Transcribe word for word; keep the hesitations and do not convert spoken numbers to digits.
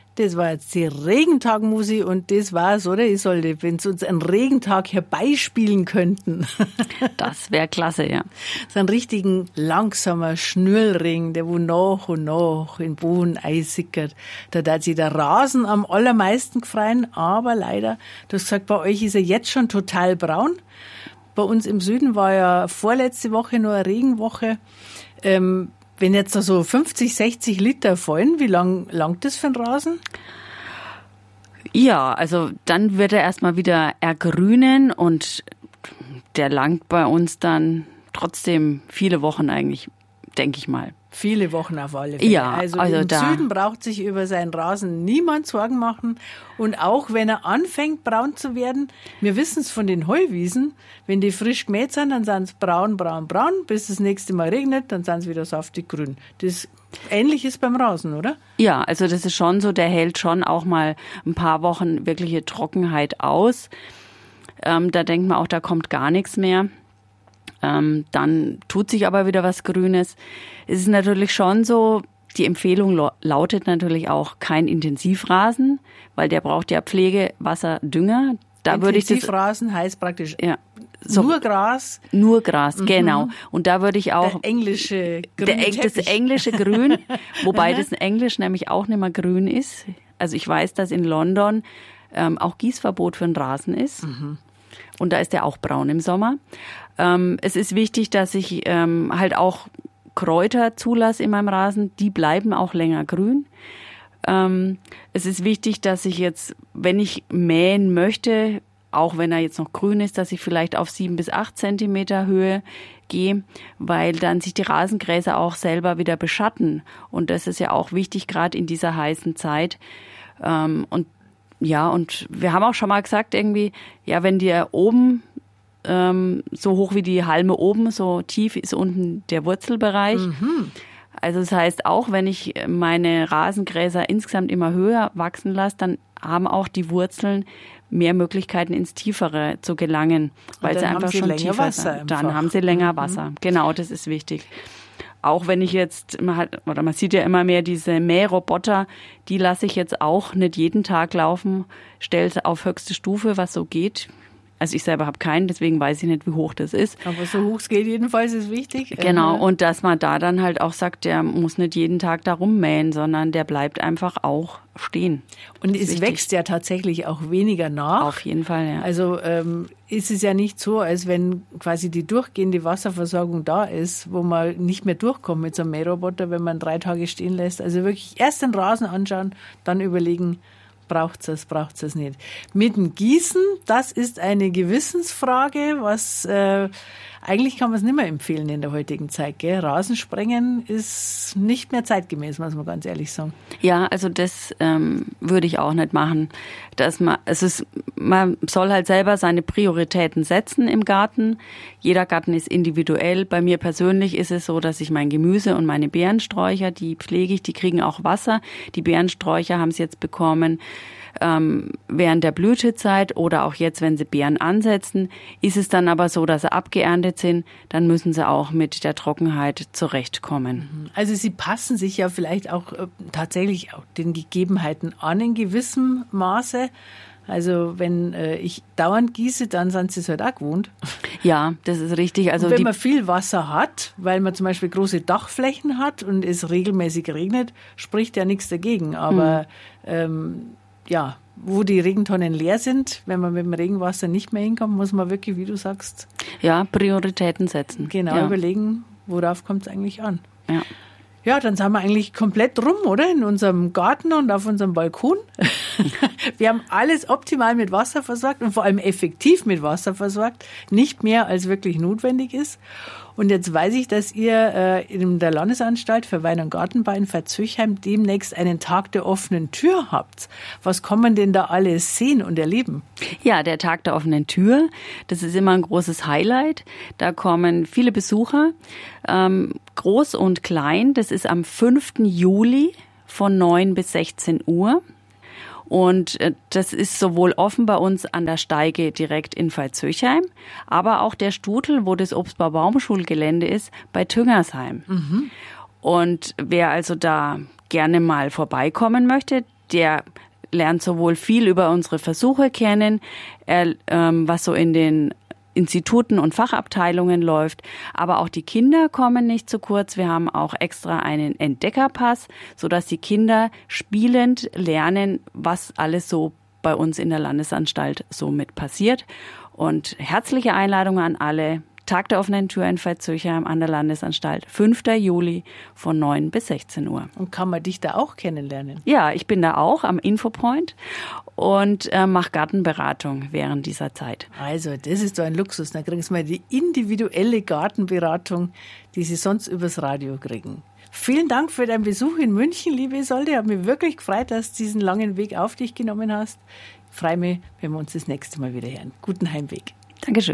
Das war jetzt die Regentag-Musi und das war's, oder Isolde? Wenn Sie uns einen Regentag herbeispielen könnten. Das wäre klasse, ja. So einen richtigen langsamer Schnürregen, der wo nach und nach in den Boden einsickert. Da hat sich der Rasen am allermeisten gefreien, aber leider, du hast gesagt, bei euch ist er jetzt schon total braun. Bei uns im Süden war ja vorletzte Woche nur eine Regenwoche. Ähm, Wenn jetzt da so fünfzig, sechzig Liter fallen, wie lang langt das für den Rasen? Ja, also dann wird er erstmal wieder ergrünen und der langt bei uns dann trotzdem viele Wochen eigentlich, denke ich mal. Viele Wochen auf alle Fälle. Ja, also, also im da Süden braucht sich über seinen Rasen niemand Sorgen machen. Und auch wenn er anfängt, braun zu werden, wir wissen es von den Heuwiesen, wenn die frisch gemäht sind, dann sind sie braun, braun, braun, bis das nächste Mal regnet, dann sind sie wieder saftig grün. Das Ähnliches beim Rasen, oder? Ja, also das ist schon so, der hält schon auch mal ein paar Wochen wirkliche Trockenheit aus. Ähm, da denkt man auch, da kommt gar nichts mehr. Ähm, dann tut sich aber wieder was Grünes. Es ist natürlich schon so, die Empfehlung lo- lautet natürlich auch kein Intensivrasen, weil der braucht ja Pflege, Wasser, Dünger. Da würde ich das, Intensivrasen heißt praktisch ja, so, nur Gras. Nur Gras, Mhm. genau. Und da würde ich auch... Der englische grüne der, Das Teppich. englische Grün, wobei das in Englisch nämlich auch nicht mehr grün ist. Also ich weiß, dass in London ähm, auch Gießverbot für den Rasen ist. Mhm. Und da ist der auch braun im Sommer. Ähm, es ist wichtig, dass ich ähm, halt auch Kräuter zulasse in meinem Rasen. Die bleiben auch länger grün. Ähm, es ist wichtig, dass ich jetzt, wenn ich mähen möchte, auch wenn er jetzt noch grün ist, dass ich vielleicht auf sieben bis acht Zentimeter Höhe gehe, weil dann sich die Rasengräser auch selber wieder beschatten. Und das ist ja auch wichtig, gerade in dieser heißen Zeit. Ähm, und ja, und wir haben auch schon mal gesagt, irgendwie, ja, wenn die oben ähm, so hoch wie die Halme oben, so tief ist unten der Wurzelbereich. Mhm. Also das heißt, auch wenn ich meine Rasengräser insgesamt immer höher wachsen lasse, dann haben auch die Wurzeln mehr Möglichkeiten ins Tiefere zu gelangen, weil sie einfach schon tiefer sind. Dann haben sie länger Wasser. Genau, das ist wichtig. Auch wenn ich jetzt, man hat, oder man sieht ja immer mehr diese Mähroboter, die lasse ich jetzt auch nicht jeden Tag laufen, stelle sie auf höchste Stufe, was so geht. Also ich selber habe keinen, deswegen weiß ich nicht, wie hoch das ist. Aber so hoch es geht jedenfalls, ist wichtig. Genau, und dass man da dann halt auch sagt, der muss nicht jeden Tag da rummähen, sondern der bleibt einfach auch stehen. Und es wichtig. Wächst ja tatsächlich auch weniger nach. Auf jeden Fall, ja. Also ähm, ist es ja nicht so, als wenn quasi die durchgehende Wasserversorgung da ist, wo man nicht mehr durchkommt mit so einem Mähroboter, wenn man drei Tage stehen lässt. Also wirklich erst den Rasen anschauen, dann überlegen, braucht es, braucht es nicht. Mit dem Gießen, das ist eine Gewissensfrage, was äh, eigentlich kann man es nicht mehr empfehlen in der heutigen Zeit. Gell? Rasensprengen ist nicht mehr zeitgemäß, muss man ganz ehrlich sagen. Ja, also das ähm, würde ich auch nicht machen. Dass man, es ist, man soll halt selber seine Prioritäten setzen im Garten. Jeder Garten ist individuell. Bei mir persönlich ist es so, dass ich mein Gemüse und meine Beerensträucher, die pflege ich, die kriegen auch Wasser. Die Beerensträucher haben es jetzt bekommen. Ähm, während der Blütezeit oder auch jetzt, wenn sie Beeren ansetzen, ist es dann aber so, dass sie abgeerntet sind, dann müssen sie auch mit der Trockenheit zurechtkommen. Also sie passen sich ja vielleicht auch äh, tatsächlich auch den Gegebenheiten an in gewissem Maße. Also wenn äh, ich dauernd gieße, dann sind sie es halt auch gewohnt. Ja, das ist richtig. Also und wenn die man viel Wasser hat, weil man zum Beispiel große Dachflächen hat und es regelmäßig regnet, spricht ja nichts dagegen. Aber hm. ähm, ja, wo die Regentonnen leer sind, wenn man mit dem Regenwasser nicht mehr hinkommt, muss man wirklich, wie du sagst, ja, Prioritäten setzen. Genau, ja. überlegen, worauf kommt es eigentlich an. Ja. Ja, dann sind wir eigentlich komplett rum, oder? In unserem Garten und auf unserem Balkon. Wir haben alles optimal mit Wasser versorgt und vor allem effektiv mit Wasser versorgt. Nicht mehr, als wirklich notwendig ist. Und jetzt weiß ich, dass ihr äh, in der Landesanstalt für Wein- und Gartenbau in Veitshöchheim demnächst einen Tag der offenen Tür habt. Was kann man denn da alles sehen und erleben? Ja, der Tag der offenen Tür, das ist immer ein großes Highlight. Da kommen viele Besucher, ähm, groß und klein. Das ist am fünften Juli von neun bis sechzehn Uhr. Und das ist sowohl offen bei uns an der Steige direkt in Veitshöchheim, aber auch der Stutel, wo das Obstbau-Baumschulgelände ist, bei Tüngersheim. Mhm. Und wer also da gerne mal vorbeikommen möchte, der lernt sowohl viel über unsere Versuche kennen, er, ähm, was so in den Instituten und Fachabteilungen läuft, aber auch die Kinder kommen nicht zu kurz. Wir haben auch extra einen Entdeckerpass, sodass die Kinder spielend lernen, was alles so bei uns in der Landesanstalt so mit passiert. Und herzliche Einladung an alle. Tag der offenen Tür in Veitshöchheim an der Landesanstalt, fünfter Juli von neun bis sechzehn Uhr. Und kann man dich da auch kennenlernen? Ja, ich bin da auch am Infopoint und äh, mache Gartenberatung während dieser Zeit. Also, das ist so ein Luxus. Dann kriegen Sie mal die individuelle Gartenberatung, die Sie sonst übers Radio kriegen. Vielen Dank für deinen Besuch in München, liebe Isolde. Ich habe mich wirklich gefreut, dass du diesen langen Weg auf dich genommen hast. Ich freue mich, wenn wir uns das nächste Mal wieder hören. Guten Heimweg. Dankeschön.